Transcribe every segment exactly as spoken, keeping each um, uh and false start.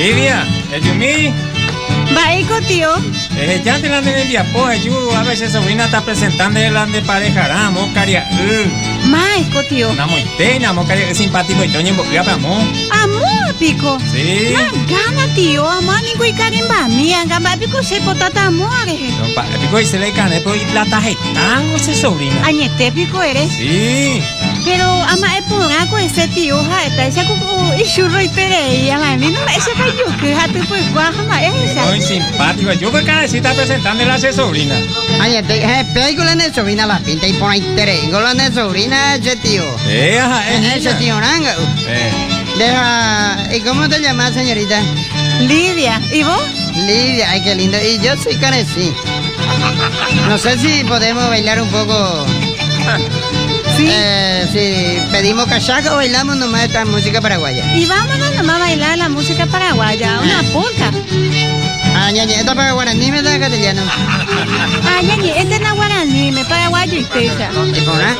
Lidia, el Yumi. Baico, tío. Eh, ya te la de enviar, pues, yo a veces sobrina está presentando la de pareja, ramo, caria. Maico, tío. Na muy tena, mo caria simpático y toño en amor. Amor, pico. Sí. Na gana, tío. Amor, ni kui carimba mía, gamba pico se potata amores. No, pa, pico y se le cane, pero y plata jetán, o se sobrina. Añete, pico eres. Sí. Pero ama es poraco ese tío, ja, está ese cuco y churro y tere, ama a mí no me ese cayó, que ja tú pues guajama esa. Muy simpático, yo creo que cada sí está presentando la sobrina. Añete, eh, pego la ne sobrina la pinta y pon ahí tere, y la ne sobrina ese tío. Eh, ajá, eh. Ese tío nanga. Eh. Deja, ¿y cómo te llamas, señorita? Lidia, ¿y vos? Lidia, ay, qué lindo. Y yo soy Canecí. No sé si podemos bailar un poco. Sí. Eh, si pedimos cachaca o bailamos nomás esta música paraguaya. Y vámonos nomás a bailar la música paraguaya, una polka. Ah, ñañe, esta para guaraní me da castellano. Ah, ñañe, este es la guaraní, me paraguayo y techa. ¿Y por qué?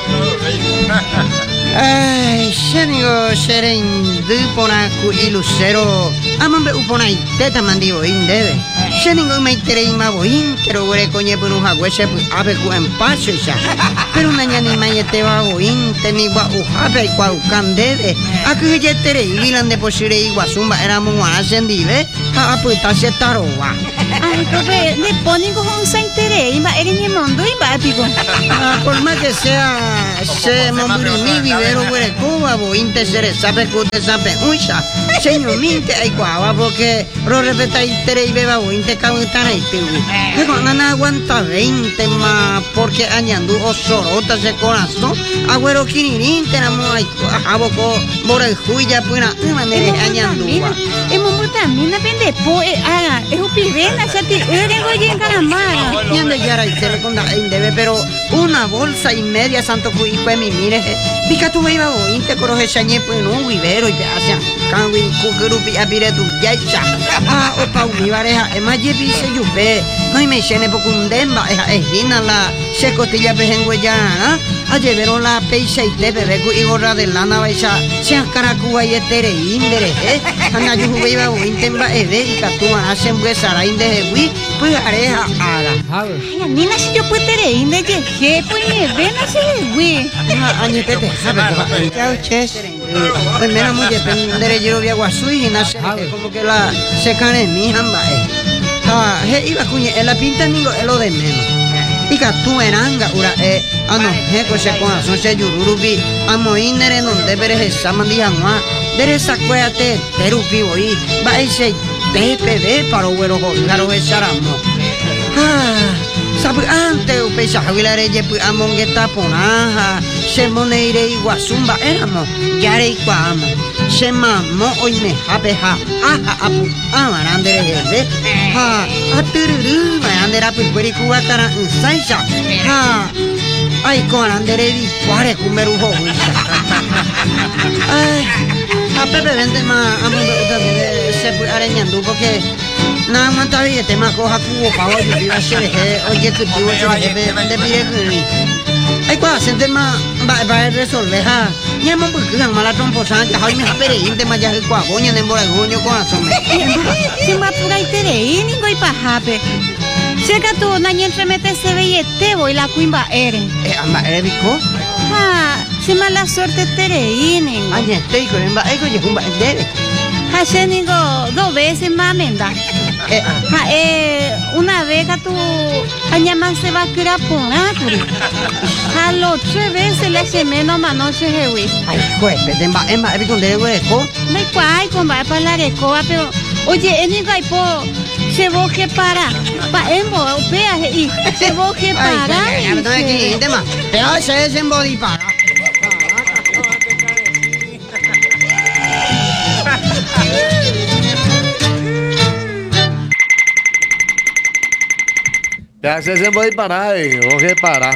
Ay, shenigo sherendu pona ku ilusero. Amambe upona iteta mandibo indebe. Shenigo me iterei maboin, pero gore coñe punu hagüeche pu abe ku empacho ya. Pero una ñani mayete baboin, teni wa uhabe kwa ukandebe. Aku yetere ilan de posire iguazumba era muana sendibe. Ha aputa se tarowa. Ay, profe, le ponen con un saitere, y va a ir en el mundo y va a pico. Ah, por más que sea, se momburimi vivero güere cuba, bo inte sere sabe que usted sabe ucha. Señor minte ay cuava porque ro repeta itere y beba bo inte cautana y piu. Pero nana aguanta veinte más porque añandu o sorota se corazón. Agüero kinirin tenemos ay aboko bora juya puna manera añandu. Es muy también depende po haga, es un pibena, se te ergo y en calamara. Ñande yara itere con da indebe pero una bolsa y media santo cu hijo de mi mire. Pica tu iba bo inte coroje chañe pues no vivero y te hacen cangui cucurupi apire tu yacha. Ah o pa mi pareja es más yepi se yupe. No y me chene poco un demba es hina la se costilla pejengueyana. A llevaron la peixa y te bebé y gorra de lana baixa. Se caracuba y etere indere eh. Ana yo iba bo inte ba eve y catuma hacen huesara inde wi pues areja ara. Ay, ni na si yo puedo tere inde je, pues me ven así güey. Ah, añete te sabe que va. Ches. Pues menos muy depender yo via guasui y nace como que la se cane mi hamba eh. Ah, he iba cuñe la pinta ningo lo de menos. Y que tú eranga ura eh ano he ko se con son se yururubi amo inere non debere he samandi anwa dere sakuate terupi oi ba ese P P D para güero garo esaramo. Ah, sabe ante o pesa habilare je pu amongeta ponaja se moneire iguazumba éramos yare iguama se mamó hoy me jabeja aha apu amarandere jebe ha atururu marandera pu puri kuwa kara insaisa ha ay con andere di cuare kumerujo huisa ay a pepe vende ma amundo se pu areñando porque nada más está bien, te más coja cubo para hoy, viva ser, oye, que tú vas a de pide que ay, cuando se te más va a resolver, ja, ni hemos porque la mala tromposa, ya hoy me ha perdido, te más ya que cuagoña en emboragoño corazón. Se me apura y tere y ni voy pa jape. Se que tú na entre mete se ve y te voy la cuimba ere. Eh, amba ere bico. Ah, se me la suerte tere y ni. Ay, estoy con emba, ay, coño, un debe. Ha se nigo dos veces más menda. Eh, ha eh una vez que tú añaman se va a curar por aturi. Ha lo tres veces le hace menos manoche hewi. ay, juez, te emba, emba, ebi con dere hueco. Me cuay con va para la recoba, pero oye, en el gaipo se boje para pa embo pea y se boje para. Ay, ya me tengo aquí, tema. Pero se es en body para. Ya se se puede parar, oye, para.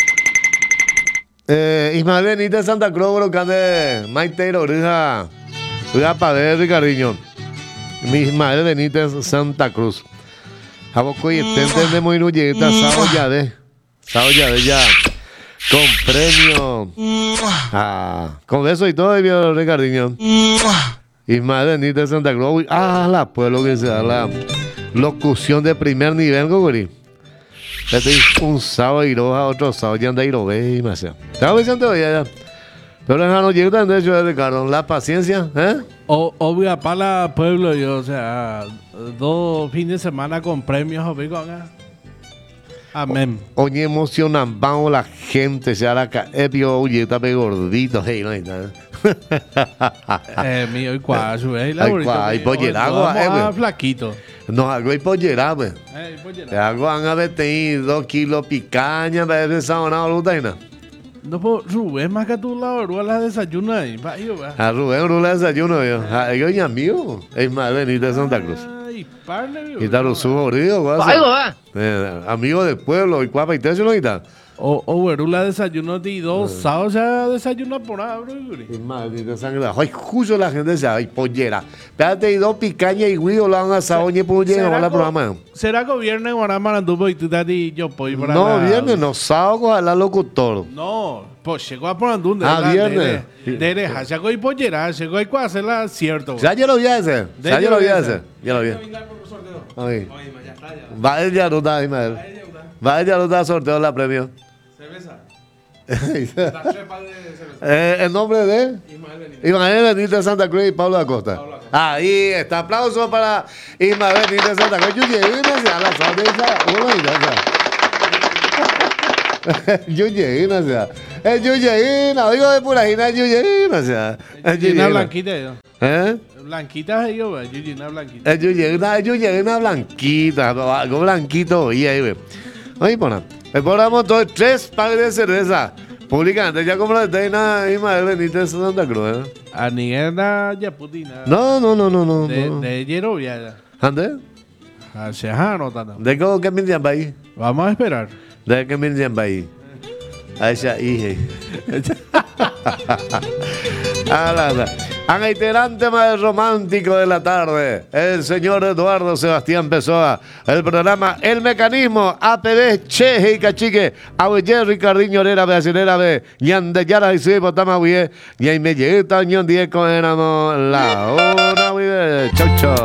Eh, Ismael Benítez Santa Cruz, colocando Maite Oreja, Oreja Padre Ricardinho. Ismael Benítez Santa Cruz. Jaboco y Tente de Moinuyeta, Sao Yade. Sao Yade ya. Con premio. Ah, con eso y todo, Ricardinho. Ismael Benítez Santa Cruz. Ah, la pueblo que se da la locución de primer nivel, Gogori. Este es un sábado y roja, otro sábado ya anda y lo ve y me hace. Estaba pensando ya, ya. Pero no no llega tan de hecho, Ricardo. La paciencia, ¿eh? O, obvia para pueblo, yo, o sea, dos fines de semana con premios, obvio, acá. Amén. Oye, emocionan, vamos la gente, se hará epio, oye, está pe gordito, hey, no hay nada. Eh, mi, hoy cuacho, eh, la Ay, bonita, cua- ay, mi, pues, hoy llegado, vamos eh, a güey. flaquito. No, algo hay por llegar, pues. Eh, pues, Te hago han haber tenido dos kilos picaña, para ese sábado, no, no, no. no puedo, Rubén, más que tú la verdad, la desayuna ahí, va, yo, va. A Rubén Rula desayuno yo. A yo y amigo. Es más Benítez Santa Cruz. Ay, parle, Y está los suboridos, eh, amigo del pueblo, y cuapa y te lo quita. O, o, güero, la desayuno de dos sábados, ya desayuna por ahí, bro, güey. Es más Benítez Santa Cruz. Ay, justo la gente se ay, pollera. Espérate, y dos picañas y guido la van a saoñe por llegar a la programa. ¿Será que viernes Guaramarán tuvo y tú te di yo voy para No, la- viernes, no, sábado a la locutor. No, pues llegó a poner un Ah, viernes. De deja, llegó y por llegar, llegó y para hacerla cierto. Ya yo lo voy a hacer. De Ya yo yo lo voy a lo hacer. Ya lo vi. Ay. Va él ya no está, Ismael. Va él ya no está sorteo la premio. Eh, el nombre de Ismael Benítez Santa Cruz y Pablo Acosta. Ahí está, aplauso para Ismael Benítez Santa Cruz. Yo llegué a la Yo llegué a la Eh, yo llegué, no digo de pura gina, yo llegué a la Gina blanquita, yo. ¿Eh? Blanquita, yo, güey, Gina blanquita. Eh, yo llegué una, yo llegué una blanquita, algo blanquito, y ahí, ve. Ahí, pona. El programa todo tres pares de cerveza. Públicamente, ya como la de nada, Ismael Benítez Santa Cruz, ¿eh? A Niguera, ya putina. No, no, no, no, no. De, no. de Yerovia, ya. ¿Ande? A Shehano, tata. ¿De qué que me llaman ahí? Vamos a esperar. ¿De qué me llaman ahí? A esa hija. A la, la. An iterante más romántico de la tarde, el señor Eduardo Sebastián Pessoa, el programa El Mecanismo, A P B, Cheje y Cachique, Abuye, Ricardiño, Orera, Beacinera, Be, Yandeyara, y Sui, Potama, Buye, y ahí me llega, Ñon, Diez, con Enamo, la hora, Buye, chau, chau.